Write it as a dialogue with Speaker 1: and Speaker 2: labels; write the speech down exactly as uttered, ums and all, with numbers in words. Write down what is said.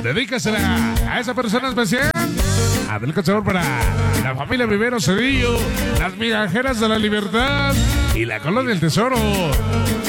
Speaker 1: Dedícasela a esa persona especial. Adelante, sabor para la familia Vivero Cedillo, las migajeras de la libertad y la colonia del tesoro.